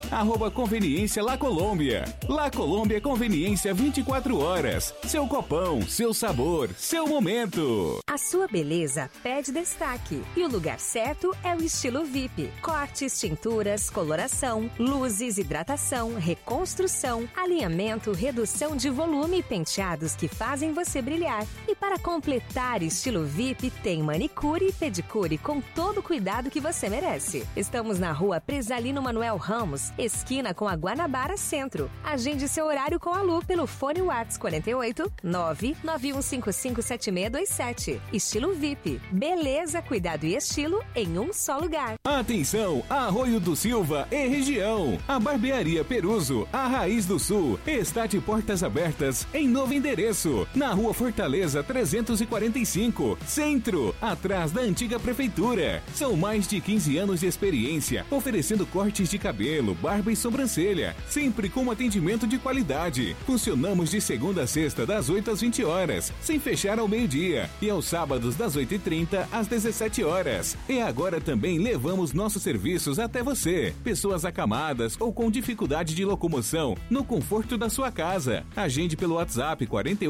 @Conveniência La Colômbia. La Colômbia Conveniência 24 horas. Seu copão, seu sabor, seu momento. A sua beleza pede destaque e o lugar certo é o Estilo VIP. Cortes, tinturas, coloração, luzes, hidratação, reconstrução, alinhamento, redução de volume e penteados que fazem você brilhar. E para completar Estilo VIP, tem manicure e pedicure com todo o cuidado que você merece. Estamos na Rua Presalino Manuel Ramos, esquina com a Guanabara Centro. Agende seu horário com a Lu pelo fone WhatsApp 48 991557627. Estilo VIP. Beleza, cuidado e estilo em um só lugar. Atenção, Arroio do Silva e região. A Barbearia Peruso, a Raiz do Sul, está de portas abertas em novo endereço, na Rua Fortaleza 345, Centro, atrás da antiga prefeitura. São mais de 15 anos de experiência, oferecendo cortes de cabelo, barba e sobrancelha, sempre com atendimento de qualidade. Funcionamos de segunda a sexta, das 8 às 20 horas, sem fechar ao meio-dia, e aos sábados das 8h30 às 17 horas. E agora também levamos nossos serviços até você. Pessoas acamadas ou com dificuldade de locomoção, no conforto da sua casa. Agende pelo WhatsApp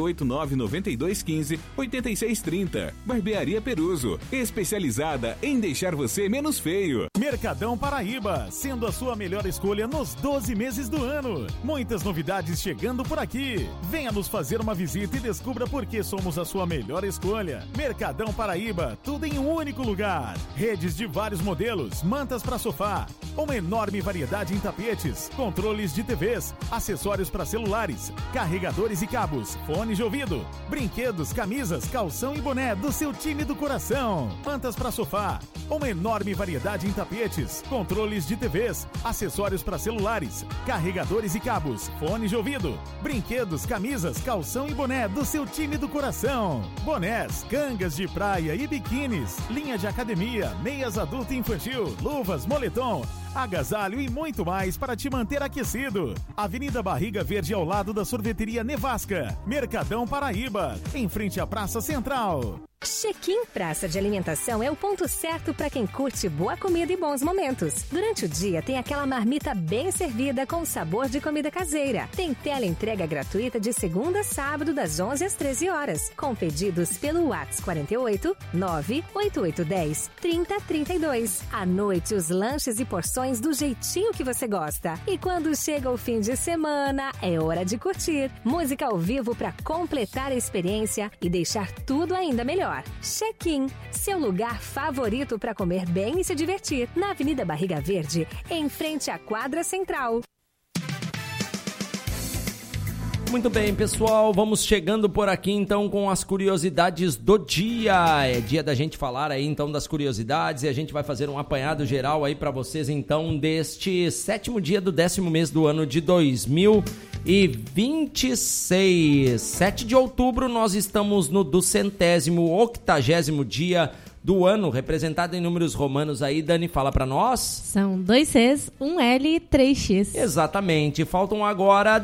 48992158630. Barbearia Peruso, especializada em deixar você menos feio. Mercadão Paraíba, sendo a sua melhor escolha nos 12 meses do ano. Muitas novidades chegando por aqui. Venha nos fazer uma visita e descubra por que somos a sua melhor escolha. Mercadão Paraíba, tudo em um único lugar. Redes de vários modelos, mantas para sofá, uma enorme variedade em tapetes, controles de TVs, acessórios para celulares, carregadores e cabos, fones de ouvido, brinquedos, camisas, calção e boné do seu time do coração. Mantas para sofá, uma enorme variedade em tapetes, controles de TVs, acessórios para celulares, carregadores e cabos, fones de ouvido, brinquedos, camisas, calção e boné do seu time do coração. Bonés, cangas de praia e biquínis, linha de academia, meias adulto e infantil, luvas, moletom, agasalho e muito mais para te manter aquecido. Avenida Barriga Verde, ao lado da sorveteria Nevasca. Mercadão Paraíba, em frente à Praça Central. Check-in Praça de Alimentação é o ponto certo para quem curte boa comida e bons momentos. Durante o dia tem aquela marmita bem servida com sabor de comida caseira. Tem teleentrega gratuita de segunda a sábado das 11 às 13 horas, com pedidos pelo WhatsApp 48 98810 3032. À noite, os lanches e porções do jeitinho que você gosta. E quando chega o fim de semana, é hora de curtir. Música ao vivo para completar a experiência e deixar tudo ainda melhor. Check-in, seu lugar favorito para comer bem e se divertir, na Avenida Barriga Verde, em frente à quadra central. Muito bem, pessoal, vamos chegando por aqui então com as curiosidades do dia. É dia da gente falar aí então das curiosidades e a gente vai fazer um apanhado geral aí para vocês então deste 7º dia do 10º mês do ano de 2026. 7 de outubro nós estamos no 280º dia do ano, representado em números romanos aí. Dani, fala pra nós. São 2 Cs, 1 L e 3 X. Exatamente. Faltam agora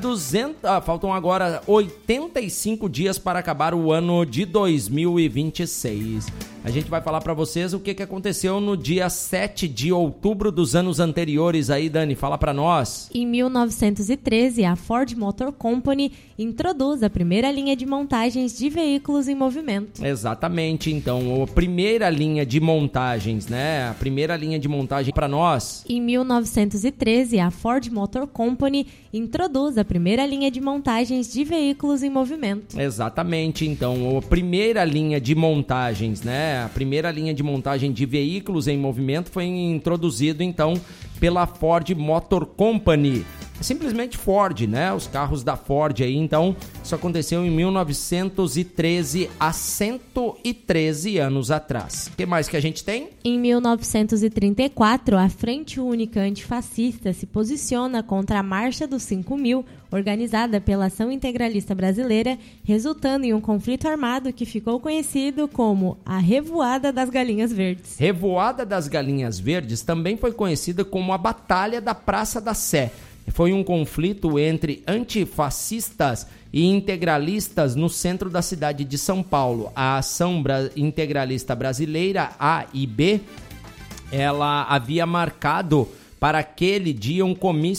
85 dias para acabar o ano de 2026. A gente vai falar pra vocês o que aconteceu no dia 7 de outubro dos anos anteriores aí, Dani, fala pra nós. Em 1913, a Ford Motor Company introduz a primeira linha de montagens de veículos em movimento. Exatamente, então, a primeira linha de montagens, né? A primeira linha de montagem pra nós. Em 1913, a Ford Motor Company introduz a primeira linha de montagens de veículos em movimento. Exatamente, então, a primeira linha de montagens, né? A primeira linha de montagem de veículos em movimento foi introduzido, então, pela Ford Motor Company. Simplesmente Ford, né? Os carros da Ford aí, então, isso aconteceu em 1913, há 113 anos atrás. O que mais que a gente tem? Em 1934, a Frente Única Antifascista se posiciona contra a Marcha dos 5.000, organizada pela Ação Integralista Brasileira, resultando em um conflito armado que ficou conhecido como a Revoada das Galinhas Verdes. Revoada das Galinhas Verdes também foi conhecida como a Batalha da Praça da Sé. Foi um conflito entre antifascistas e integralistas no centro da cidade de São Paulo. A Ação Integralista Brasileira, AIB, ela havia marcado para aquele dia um comício